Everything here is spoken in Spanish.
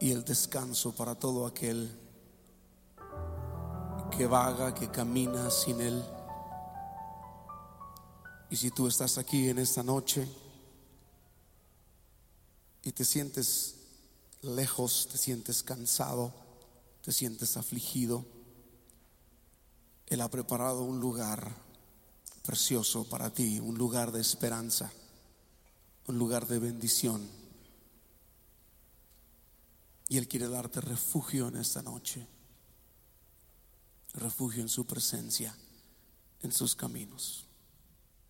y el descanso para todo aquel que vaga, que camina sin Él. Y si tú estás aquí en esta noche y te sientes lejos, te sientes cansado, te sientes afligido, Él ha preparado un lugar precioso para ti, un lugar de esperanza, un lugar de bendición. Y Él quiere darte refugio en esta noche, refugio en su presencia, en sus caminos.